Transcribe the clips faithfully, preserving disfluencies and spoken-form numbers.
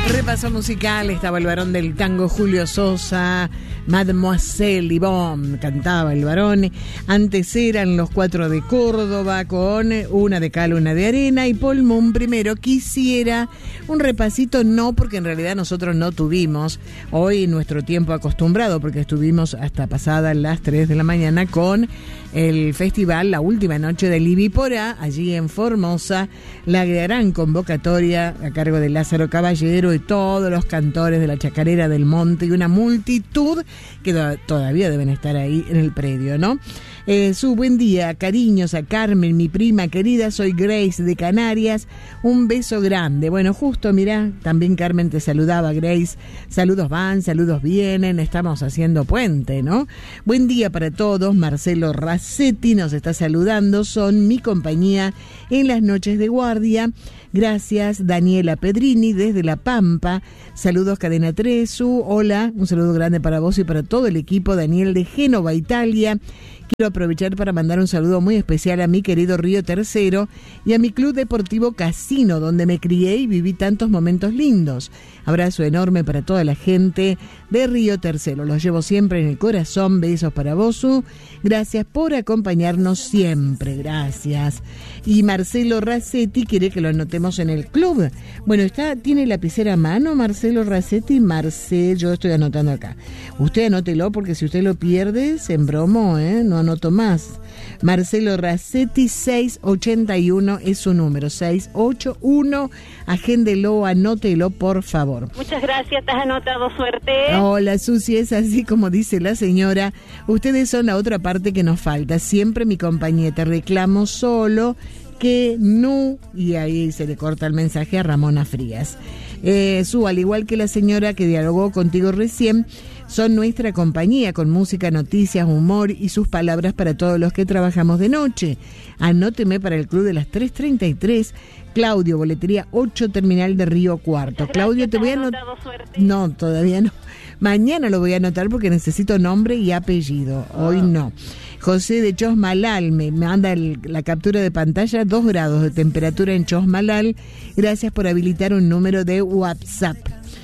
Repaso musical, estaba el varón del tango Julio Sosa, Mademoiselle Yvonne, cantaba el varón. Antes eran los cuatro de Córdoba con una de cal, una de arena, y Paul Moon primero. Quisiera un repasito, no, porque en realidad nosotros no tuvimos hoy nuestro tiempo acostumbrado, porque estuvimos hasta pasadas las tres de la mañana con el festival, la última noche del Ibipora, allí en Formosa, la gran convocatoria a cargo de Lázaro Caballero y todos los cantores de la Chacarera del Monte y una multitud que do- todavía deben estar ahí en el predio, ¿no? Eh, su buen día, cariños a Carmen, mi prima querida, soy Grace de Canarias, un beso grande. Bueno, justo, mirá, también Carmen te saludaba, Grace, saludos van, saludos vienen, estamos haciendo puente, ¿no? Buen día para todos, Marcelo Racetti nos está saludando, son mi compañía en las noches de guardia. Gracias, Daniela Pedrini desde La Pampa. Saludos, Cadena Tresu. Hola, un saludo grande para vos y para todo el equipo. Daniel de Génova, Italia. Quiero aprovechar para mandar un saludo muy especial a mi querido Río Tercero y a mi Club Deportivo Casino, donde me crié y viví tantos momentos lindos. Abrazo enorme para toda la gente de Río Tercero. Los llevo siempre en el corazón. Besos para vos. Gracias por acompañarnos siempre. Gracias. Y Marcelo Racetti quiere que lo anotemos en el club. Bueno, está, ¿tiene lapicera a mano, Marcelo Racetti? Marcelo, yo estoy anotando acá. Usted anótelo porque si usted lo pierde, se embromó, ¿eh? No anoto más. Marcelo Racetti, seiscientos ochenta y uno es su número, seiscientos ochenta y uno. Agéndelo, anótelo, por favor. Muchas gracias, te has anotado, suerte. Hola, Susi, es así como dice la señora. Ustedes son la otra parte que nos falta. Siempre mi compañía, te reclamo solo que no. Y ahí se le corta el mensaje a Ramona Frías. Eh, Su, al igual que la señora que dialogó contigo recién, son nuestra compañía con música, noticias, humor y sus palabras para todos los que trabajamos de noche. Anóteme para el club de las tres treinta y tres, Claudio, boletería ocho, terminal de Río Cuarto. Claudio, te voy a anotar. No, todavía no. Mañana lo voy a anotar porque necesito nombre y apellido. Hoy no. José de Chosmalal me manda el, la captura de pantalla, dos grados de temperatura en Chosmalal. Gracias por habilitar un número de WhatsApp.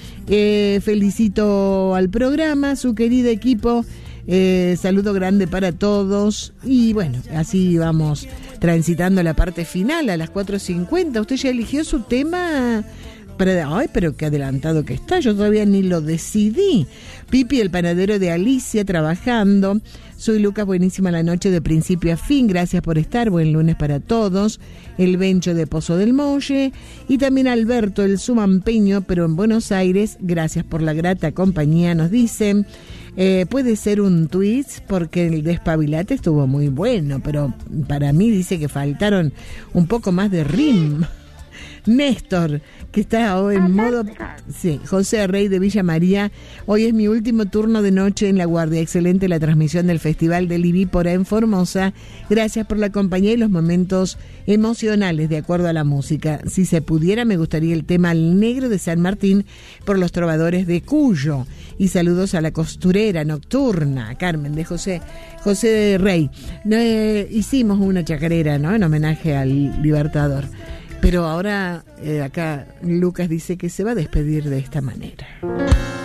Eh, felicito al programa, su querido equipo. Eh, saludo grande para todos. Y bueno, así vamos transitando la parte final a las cuatro cincuenta. Usted ya eligió su tema. Pero, ay, pero qué adelantado que está, yo todavía ni lo decidí. Pipi, el panadero de Alicia, trabajando. Soy Lucas, buenísima la noche de principio a fin, gracias por estar, buen lunes para todos. El Bencho de Pozo del Molle y también Alberto, el sumampeño, pero en Buenos Aires, gracias por la grata compañía, nos dicen. Eh, puede ser un tweet porque el despabilate estuvo muy bueno, pero para mí dice que faltaron un poco más de rim. Néstor, que está hoy en modo... Sí, José Rey de Villa María. Hoy es mi último turno de noche en la guardia. Excelente la transmisión del Festival del Ibipora en Formosa. Gracias por la compañía y los momentos emocionales de acuerdo a la música. Si se pudiera, me gustaría el tema Al Negro de San Martín por los trovadores de Cuyo. Y saludos a la costurera nocturna, Carmen, de José José Rey. Eh, hicimos una chacarera, ¿no?, en homenaje al Libertador. Pero ahora eh, acá Lucas dice que se va a despedir de esta manera.